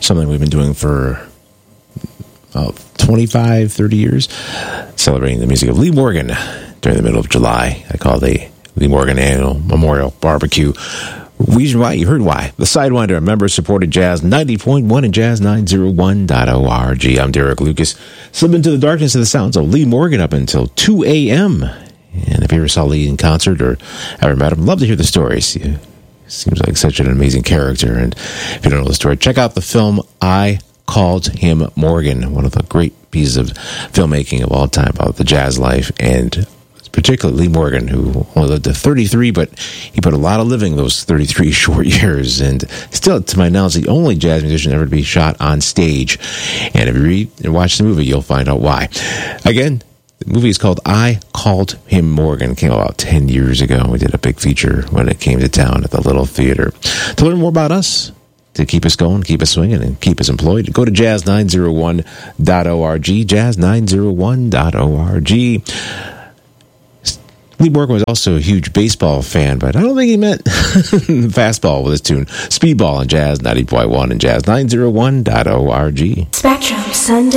something we've been doing for 25, 30 years, celebrating the music of Lee Morgan during the middle of July. I call it the Lee Morgan Annual Memorial Barbecue. Reason why, you heard why. The Sidewinder, a member-supported Jazz 90.1 and Jazz901.org. I'm Derek Lucas. Slip into the darkness of the sounds of Lee Morgan up until 2 a.m. And if you ever saw Lee in concert or ever met him, love to hear the stories. He seems like such an amazing character. And if you don't know the story, check out the film I Called Him Morgan, one of the great pieces of filmmaking of all time about the jazz life, and particularly Lee Morgan, who only lived to 33, but he put a lot of living those 33 short years, and still, to my knowledge, the only jazz musician ever to be shot on stage. And if you read and watch the movie, you'll find out why. Again, the movie is called I Called Him Morgan. It came out about 10 years ago. We did a big feature when it came to town at the Little Theater. To learn more about us, to keep us going, keep us swinging, and keep us employed, go to Jazz901.org, Jazz901.org. Lee Morgan was also a huge baseball fan, but I don't think he meant fastball with his tune Speedball on Jazz 90.1 and Jazz901.org. Spectrum Sunday.